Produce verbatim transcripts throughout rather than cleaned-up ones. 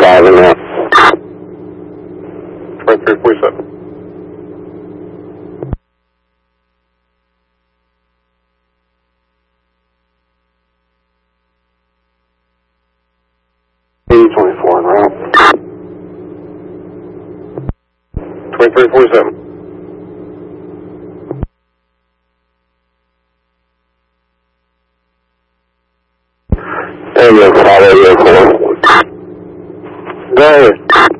driving now. twenty-three forty-seven. eighty twenty-four en route. twenty-three forty-seven. There you go, follow your four. Go ahead.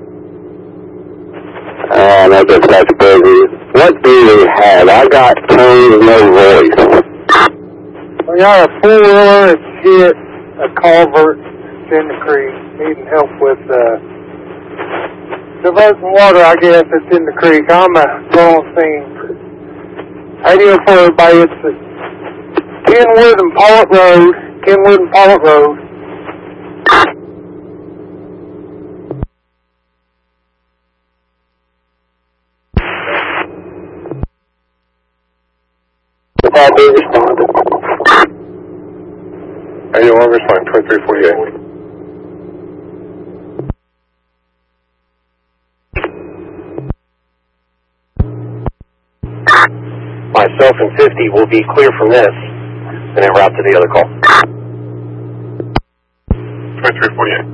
Uh, no dispatch busy. What do we have? I got tones, no voice. We got a four-wheeler that's hit a culvert in the creek, needing help with uh, diverting water, I guess, that's in the creek. I'm a go on scene. Radio for everybody, it's uh, Kenwood and Pollitt Road, Kenwood and Pollitt Road. I'll be responding. Radio one, respond, twenty-three forty-eight. Myself and fifty will be clear from this, and en route to the other call. twenty-three forty-eight.